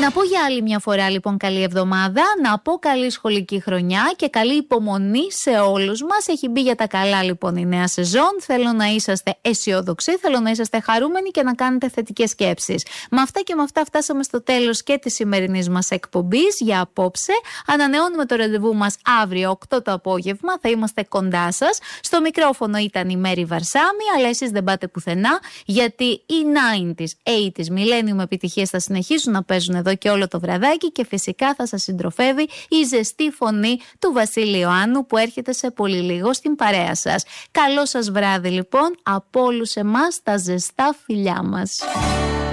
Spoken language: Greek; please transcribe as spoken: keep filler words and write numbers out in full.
Να πω για άλλη μια φορά λοιπόν καλή εβδομάδα, να πω καλή σχολική χρονιά και καλή υπομονή σε όλους μας. Έχει μπει για τα καλά λοιπόν η νέα σεζόν. Θέλω να είσαστε αισιόδοξοι, θέλω να είσαστε χαρούμενοι και να κάνετε θετικές σκέψεις. Με αυτά και με αυτά φτάσαμε στο τέλος και της σημερινής μας εκπομπής για απόψε. Ανανεώνουμε το ραντεβού μας αύριο οκτώ το απόγευμα, θα είμαστε κοντά σας. Στο μικρόφωνο ήταν η Μέρη Βαρσάμι, αλλά εσείς δεν πάτε πουθενά, γιατί οι ενενήντα, ογδόντα, millennium επιτυχίες θα συνεχίσουν να παίζουν εδώ και όλο το βραδάκι και φυσικά θα σας συντροφεύει η ζεστή φωνή του Βασίλη Ιωάννου που έρχεται σε πολύ λίγο στην παρέα σας. Καλό σας βράδυ λοιπόν από όλους εμάς, τα ζεστά φιλιά μας.